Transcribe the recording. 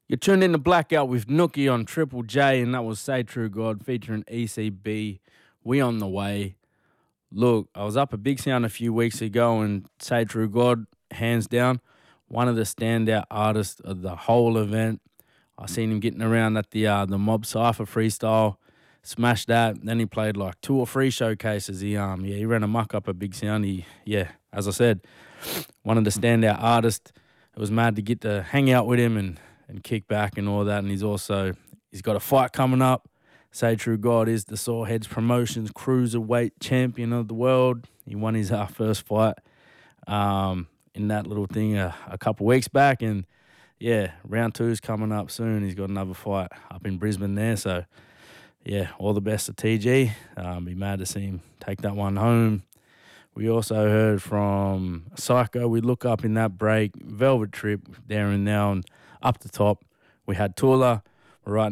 You tuned in to Blackout with Nookie on Triple J, and that was Say True God featuring ECB. We on the way. Look, I was up at Big Sound a few weeks ago, and Say True God, hands down, one of the standout artists of the whole event. I seen him getting around at the Mob Cypher freestyle, smashed that. Then he played like 2 or 3 showcases. He ran amok up at Big Sound. As I said, one of the standout artists. It was mad to get to hang out with him and kick back and all that. And he's got a fight coming up. Say True God is the Soreheads Promotions Cruiserweight Champion of the world. He won his first fight in that little thing a couple weeks back. And yeah, round 2 is coming up soon. He's got another fight up in Brisbane there. So yeah, all the best to TG. Be mad to see him take that one home. We also heard from Psycho. We look up in that break. Velvet Trip there and now, and up the top we had Tula. Right